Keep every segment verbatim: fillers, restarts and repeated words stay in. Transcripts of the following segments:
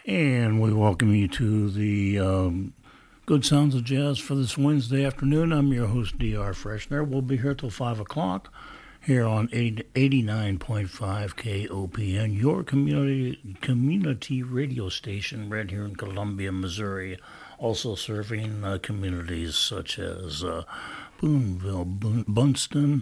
And we welcome you to the um, Good Sounds of Jazz for this Wednesday afternoon. I'm your host, D R. Freshner. We'll be here till five o'clock here on eighty-nine point five K O P N, your community community radio station right here in Columbia, Missouri. Also serving uh, communities such as uh, Boonville, Boon- Bunston,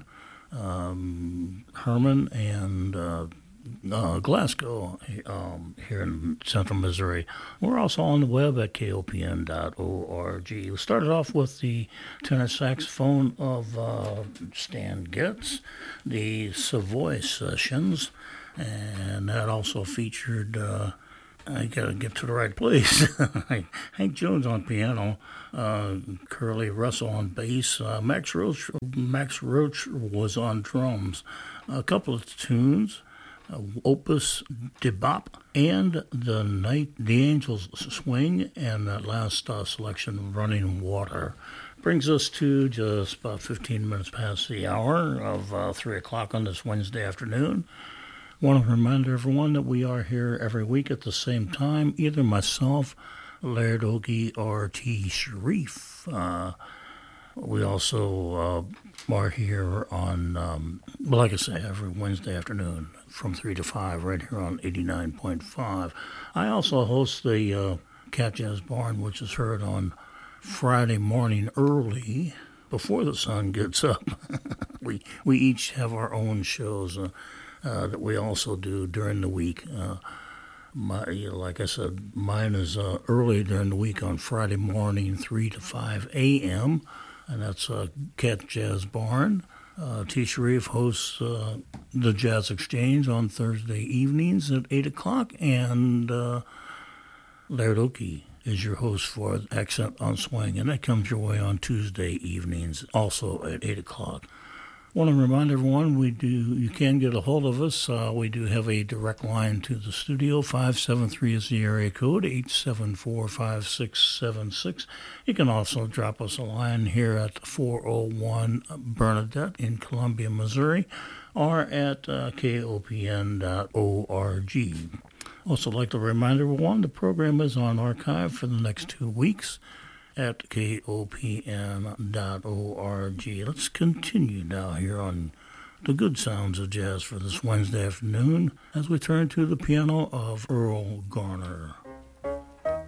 um, Herman, and uh, Uh, Glasgow, um, here in central Missouri. We're also on the web at K O P N dot org. We started off with the tenor saxophone of uh, Stan Getz, the Savoy Sessions, and that also featured, uh, I gotta get to the right place, Hank Jones on piano, uh, Curly Russell on bass, uh, Max Roach, Max Roach was on drums. A couple of tunes. Uh, Opus de Bop and the Night, the Angels Swing, and that last uh, selection, Running Water, brings us to just about fifteen minutes past the hour of uh, three o'clock on this Wednesday afternoon. Want to remind everyone that we are here every week at the same time, either myself, Laird Ogie, or T. Sharif. Uh, we also uh, are here on, um, well, like I say, every Wednesday afternoon from three to five right here on eighty-nine point five. I also host the uh, Cat Jazz Barn, which is heard on Friday morning early before the sun gets up. we we each have our own shows uh, uh, that we also do during the week. Uh, my, like I said, mine is uh, early during the week on Friday morning, three to five a.m., and that's uh, Cat Jazz Barn. Uh, T. Sharif hosts uh, the Jazz Exchange on Thursday evenings at eight o'clock, and uh, Laird Okie is your host for Accent on Swing, and that comes your way on Tuesday evenings, also at eight o'clock. I want to remind everyone, we do. You can get a hold of us. Uh, we do have a direct line to the studio. five seven three is the area code, eight seven four, five six seven six. You can also drop us a line here at four oh one Bernadette in Columbia, Missouri, or at uh, K O P N dot org. Also like to remind everyone, the program is on archive for the next two weeks at K O P N dot org. Let's continue now here on the Good Sounds of Jazz for this Wednesday afternoon as we turn to the piano of Earl Garner.